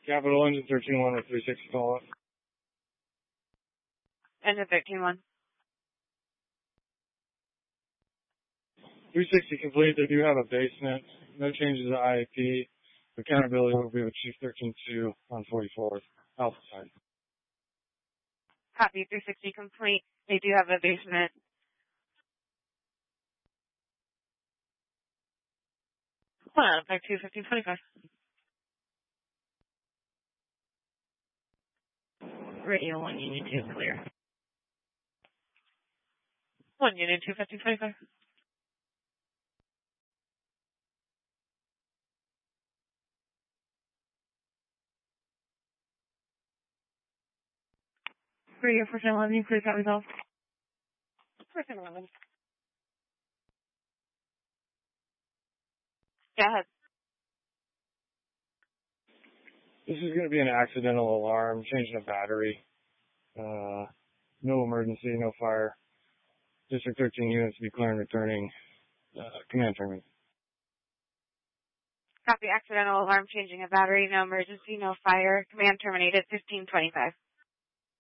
Capital Engine 13-1 with 360 call up. Engine 13-1. 360 complete. They do have a basement. No changes to IAP. Accountability will be with Chief 13-2 on 44th. Alpha side. Copy. 360 complete. They do have a basement. Hold on. 52, 1525. Radio 1, Unit 2, clear. 1 Unit 2, 1525. Radio 411, you clear that resolved. 411. Go ahead. This is going to be an accidental alarm, changing a battery. No emergency, no fire. District 13 units to be clear and returning. Command terminate. Copy. Accidental alarm changing a battery. No emergency, no fire. Command terminated. 1525.